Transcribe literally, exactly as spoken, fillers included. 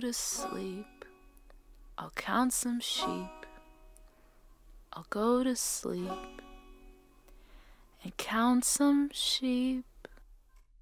to sleep. I'll count some sheep. I'll go to sleep and count some sheep.